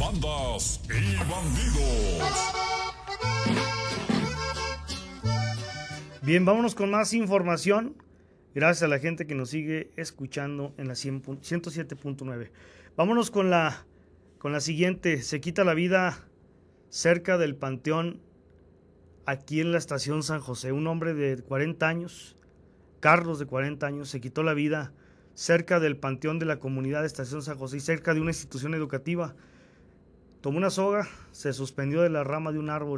Bandas y bandidos. Bien, vámonos con más información. Gracias a la gente que nos sigue escuchando en la 107.9. Vámonos con la siguiente. Se quita la vida cerca del Panteón, aquí en la estación San José. Un hombre de 40 años, Carlos, de 40 años, se quitó la vida cerca del Panteón de la comunidad de Estación San José y cerca de una institución educativa. Tomó una soga, se suspendió de la rama de un árbol.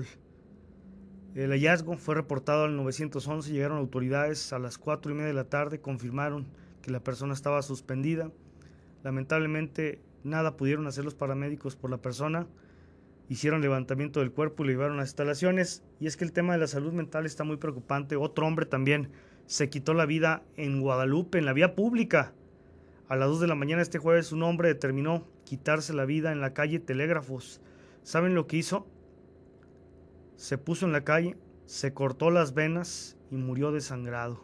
El hallazgo fue reportado al 911, llegaron autoridades a las 4:30 de la tarde, confirmaron que la persona estaba suspendida. Lamentablemente nada pudieron hacer los paramédicos por la persona, hicieron levantamiento del cuerpo y lo llevaron a las instalaciones. Y es que el tema de la salud mental está muy preocupante. Otro hombre también se quitó la vida en Guadalupe, en la vía pública. A las 2 de la mañana este jueves un hombre determinó quitarse la vida en la calle Telégrafos. ¿Saben lo que hizo? Se puso en la calle, se cortó las venas y murió desangrado.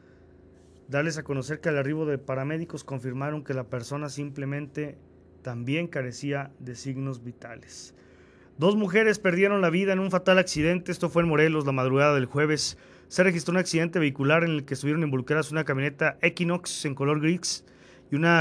Darles a conocer que al arribo de paramédicos confirmaron que la persona simplemente también carecía de signos vitales. 2 mujeres perdieron la vida en un fatal accidente. Esto fue en Morelos la madrugada del jueves. Se registró un accidente vehicular en el que estuvieron involucradas una camioneta Equinox en color gris y un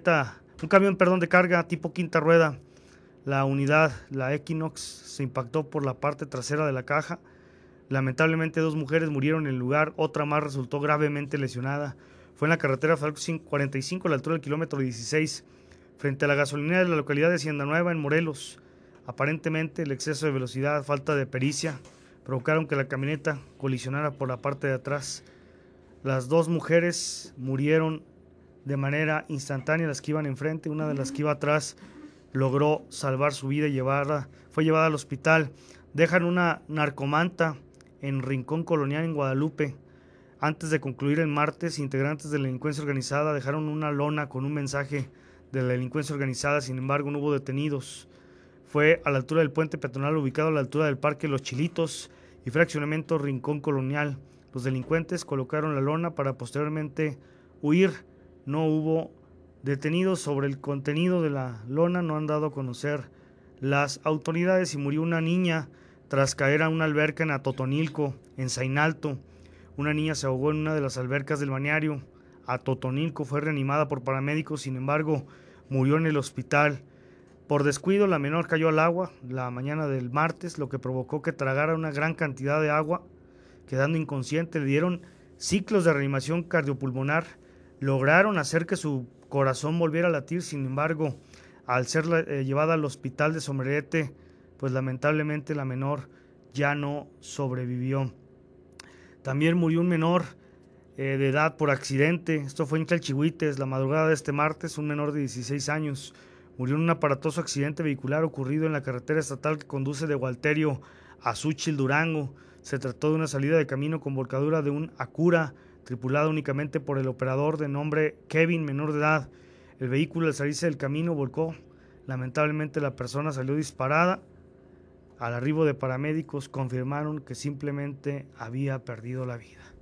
camión de carga tipo quinta rueda. La unidad, la Equinox, se impactó por la parte trasera de la caja. Lamentablemente 2 mujeres murieron en el lugar, otra más resultó gravemente lesionada. Fue en la carretera Federal 45 a la altura del kilómetro 16, frente a la gasolinera de la localidad de Hacienda Nueva en Morelos. Aparentemente el exceso de velocidad, falta de pericia, provocaron que la camioneta colisionara por la parte de atrás. Las 2 mujeres murieron de manera instantánea, las que iban enfrente. Una de las que iba atrás logró salvar su vida y fue llevada al hospital. Dejan una narcomanta en Rincón Colonial en Guadalupe. Antes de concluir el martes, integrantes de la delincuencia organizada dejaron una lona con un mensaje de la delincuencia organizada, sin embargo no hubo detenidos. Fue a la altura del puente peatonal ubicado a la altura del Parque Los Chilitos y fraccionamiento Rincón Colonial. Los delincuentes colocaron la lona para posteriormente huir. No hubo detenidos. Sobre el contenido de la lona no han dado a conocer las autoridades. Y murió una niña tras caer a una alberca en Atotonilco, en Zainalto. Una niña se ahogó en una de las albercas del balneario Atotonilco, fue reanimada por paramédicos, sin embargo murió en el hospital. Por descuido, la menor cayó al agua la mañana del martes, lo que provocó que tragara una gran cantidad de agua, quedando inconsciente. Le dieron ciclos de reanimación cardiopulmonar, lograron hacer que su corazón volviera a latir. Sin embargo, al ser llevada al hospital de Sombrerete, pues lamentablemente la menor ya no sobrevivió. También murió un menor de edad por accidente. Esto fue en Chalchihuites la madrugada de este martes. Un menor de 16 años murió en un aparatoso accidente vehicular ocurrido en la carretera estatal que conduce de Gualterio a Xúchitl, Durango. Se trató de una salida de camino con volcadura de un Acura, tripulada únicamente por el operador de nombre Kevin, menor de edad. El vehículo, al salirse del camino, volcó. Lamentablemente la persona salió disparada. Al arribo de paramédicos confirmaron que simplemente había perdido la vida.